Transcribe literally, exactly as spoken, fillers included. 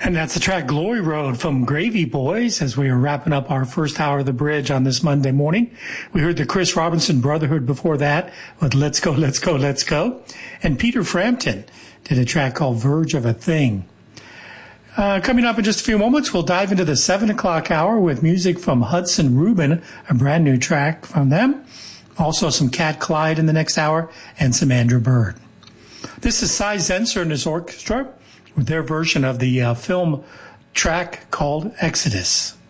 And that's the track Glory Road from Gravy Boys as we are wrapping up our first hour of the bridge on this Monday morning. We heard the Chris Robinson Brotherhood before that with Let's Go, Let's Go, Let's Go. And Peter Frampton did a track called Verge of a Thing. Uh, coming up in just a few moments, we'll dive into the seven o'clock hour with music from Hudson Rubin, a brand new track from them. Also some Cat Clyde in the next hour and some Andrew Bird. This is Cy Zenser and his orchestra with their version of the uh, film track called Exodus.